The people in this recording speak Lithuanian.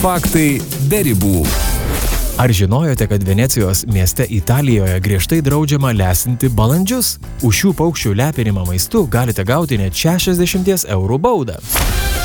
Faktai be ribų. Ar žinojote, kad Venecijos mieste Italijoje griežtai draudžiama lesinti balandžius? Už šių paukščių lepinimą maistu galite gauti net 60 eurų baudą.